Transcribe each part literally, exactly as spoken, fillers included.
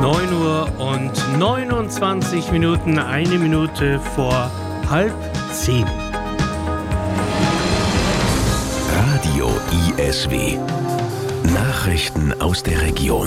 neun Uhr und neunundzwanzig Minuten, eine Minute vor halb zehn. Radio I S W. Nachrichten aus der Region.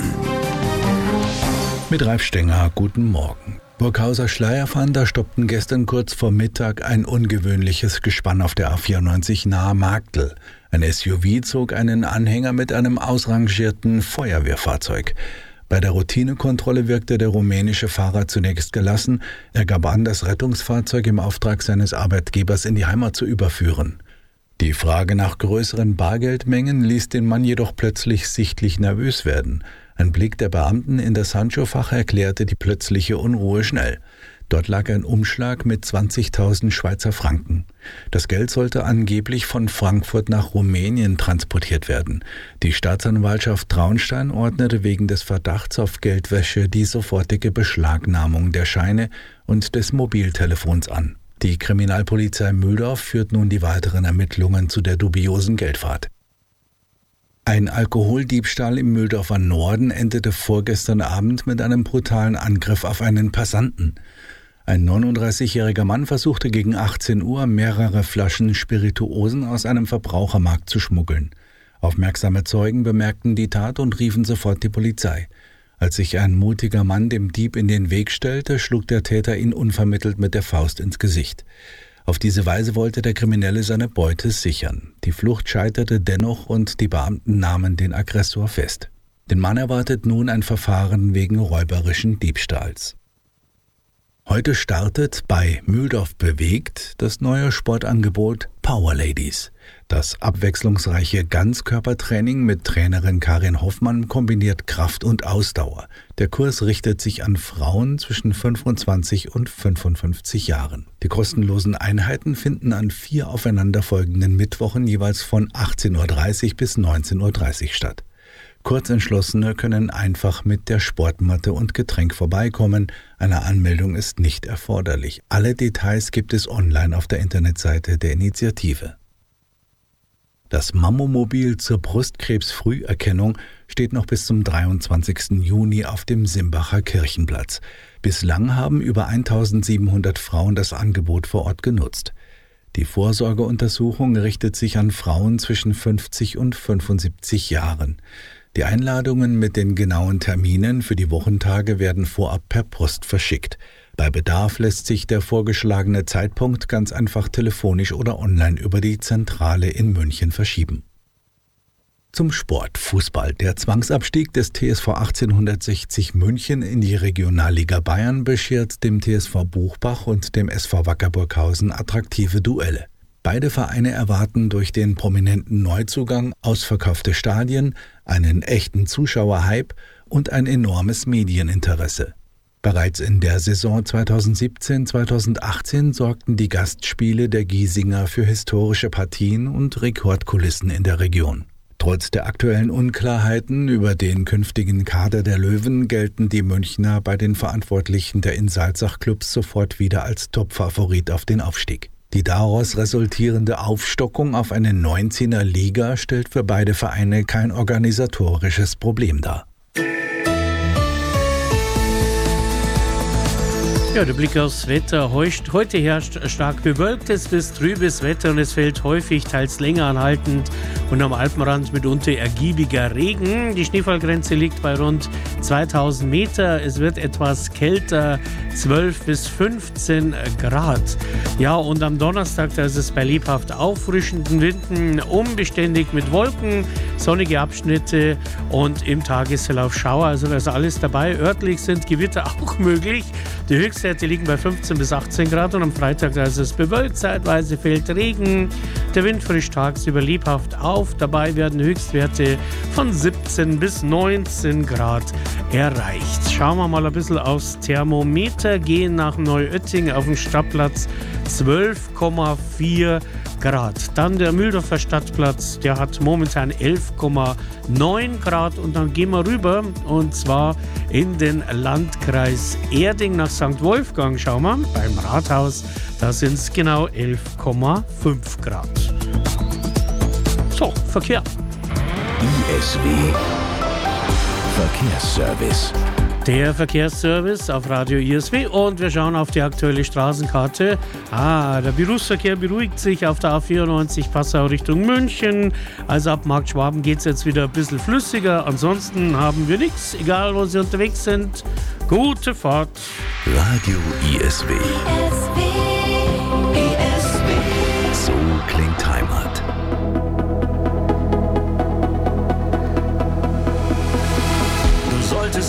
Mit Ralf Stenger, guten Morgen. Burghauser Schleierfahnder stoppten gestern kurz vor Mittag ein ungewöhnliches Gespann auf der A vierundneunzig nahe Marktl. Ein S U V zog einen Anhänger mit einem ausrangierten Feuerwehrfahrzeug. Bei der Routinekontrolle wirkte der rumänische Fahrer zunächst gelassen. Er gab an, das Rettungsfahrzeug im Auftrag seines Arbeitgebers in die Heimat zu überführen. Die Frage nach größeren Bargeldmengen ließ den Mann jedoch plötzlich sichtlich nervös werden. Ein Blick der Beamten in das Handschuhfach erklärte die plötzliche Unruhe schnell. Dort lag ein Umschlag mit zwanzigtausend Schweizer Franken. Das Geld sollte angeblich von Frankfurt nach Rumänien transportiert werden. Die Staatsanwaltschaft Traunstein ordnete wegen des Verdachts auf Geldwäsche die sofortige Beschlagnahmung der Scheine und des Mobiltelefons an. Die Kriminalpolizei Mühldorf führt nun die weiteren Ermittlungen zu der dubiosen Geldfahrt. Ein Alkoholdiebstahl im Mühldorfer Norden endete vorgestern Abend mit einem brutalen Angriff auf einen Passanten. Ein neununddreißigjähriger Mann versuchte gegen achtzehn Uhr mehrere Flaschen Spirituosen aus einem Verbrauchermarkt zu schmuggeln. Aufmerksame Zeugen bemerkten die Tat und riefen sofort die Polizei. Als sich ein mutiger Mann dem Dieb in den Weg stellte, schlug der Täter ihn unvermittelt mit der Faust ins Gesicht. Auf diese Weise wollte der Kriminelle seine Beute sichern. Die Flucht scheiterte dennoch und die Beamten nahmen den Aggressor fest. Den Mann erwartet nun ein Verfahren wegen räuberischen Diebstahls. Heute startet bei Mühldorf bewegt das neue Sportangebot Power Ladies. Das abwechslungsreiche Ganzkörpertraining mit Trainerin Karin Hoffmann kombiniert Kraft und Ausdauer. Der Kurs richtet sich an Frauen zwischen fünfundzwanzig und fünfundfünfzig Jahren. Die kostenlosen Einheiten finden an vier aufeinanderfolgenden Mittwochen jeweils von achtzehn Uhr dreißig bis neunzehn Uhr dreißig statt. Kurzentschlossene können einfach mit der Sportmatte und Getränk vorbeikommen. Eine Anmeldung ist nicht erforderlich. Alle Details gibt es online auf der Internetseite der Initiative. Das Mammomobil zur Brustkrebsfrüherkennung steht noch bis zum dreiundzwanzigsten Juni auf dem Simbacher Kirchenplatz. Bislang haben über eintausendsiebenhundert Frauen das Angebot vor Ort genutzt. Die Vorsorgeuntersuchung richtet sich an Frauen zwischen fünfzig und fünfundsiebzig Jahren. Die Einladungen mit den genauen Terminen für die Wochentage werden vorab per Post verschickt. Bei Bedarf lässt sich der vorgeschlagene Zeitpunkt ganz einfach telefonisch oder online über die Zentrale in München verschieben. Zum Sport Fußball. Der Zwangsabstieg des T S V achtzehnhundertsechzig München in die Regionalliga Bayern beschert dem T S V Buchbach und dem S V Wacker Burghausen attraktive Duelle. Beide Vereine erwarten durch den prominenten Neuzugang ausverkaufte Stadien, einen echten Zuschauerhype und ein enormes Medieninteresse. Bereits in der Saison zweitausendsiebzehn zweitausendachtzehn sorgten die Gastspiele der Giesinger für historische Partien und Rekordkulissen in der Region. Trotz der aktuellen Unklarheiten über den künftigen Kader der Löwen gelten die Münchner bei den Verantwortlichen der Insalzach-Clubs sofort wieder als Topfavorit auf den Aufstieg. Die daraus resultierende Aufstockung auf eine neunzehner Liga stellt für beide Vereine kein organisatorisches Problem dar. Ja, der Blick aufs Wetter. Heute herrscht stark bewölktes bis trübes Wetter und es fällt häufig, teils länger anhaltend und am Alpenrand mitunter ergiebiger Regen. Die Schneefallgrenze liegt bei rund zweitausend Meter. Es wird etwas kälter, zwölf bis fünfzehn Grad. Ja, und am Donnerstag, da ist es bei lebhaft auffrischenden Winden unbeständig mit Wolken, sonnige Abschnitte und im Tagesverlauf Schauer. Also da ist alles dabei. Örtlich sind Gewitter auch möglich. Die Höchstwerte liegen bei fünfzehn bis achtzehn Grad und am Freitag, da ist es bewölkt, zeitweise fällt Regen. Der Wind frischt tagsüber lebhaft auf. Dabei werden Höchstwerte von siebzehn bis neunzehn Grad erreicht. Schauen wir mal ein bisschen aufs Thermometer, gehen nach Neuötting auf den Stadtplatz zwölf Komma vier Grad. Dann der Mühldorfer Stadtplatz, der hat momentan elf Komma neun Grad und dann gehen wir rüber und zwar in den Landkreis Erding nach Sankt Wolfgang. Schauen wir beim Rathaus, da sind es genau elf Komma fünf Grad. So, Verkehr. I S W Verkehrsservice. Der Verkehrsservice auf Radio I S W und wir schauen auf die aktuelle Straßenkarte. Ah, der Berufsverkehr beruhigt sich auf der A vierundneunzig Passau Richtung München. Also ab Markt Schwaben geht es jetzt wieder ein bisschen flüssiger. Ansonsten haben wir nichts, egal wo Sie unterwegs sind. Gute Fahrt. Radio I S W.